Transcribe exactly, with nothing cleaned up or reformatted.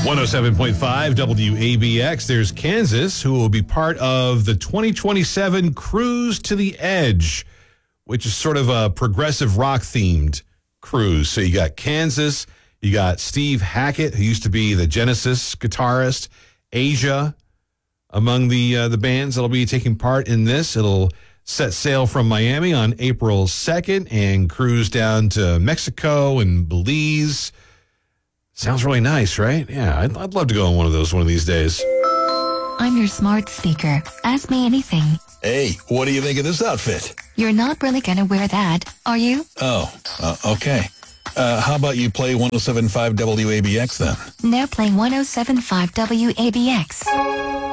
one oh seven point five W A B X. There's Kansas, who will be part of the twenty twenty-seven Cruise to the Edge, which is sort of a progressive rock themed cruise. So you got Kansas, you got Steve Hackett, who used to be the Genesis guitarist, Asia, among the uh, the bands that'll be taking part in this. It'll set sail from Miami on April second and cruise down to Mexico and Belize. Sounds really nice, right? Yeah, I'd, I'd love to go on one of those one of these days. I'm your smart speaker. Ask me anything. Hey, what do you think of this outfit? You're not really gonna wear that, are you? Oh, uh, okay. Uh, how about you play one oh seven point five W A B X then? Now playing one oh seven point five W A B X.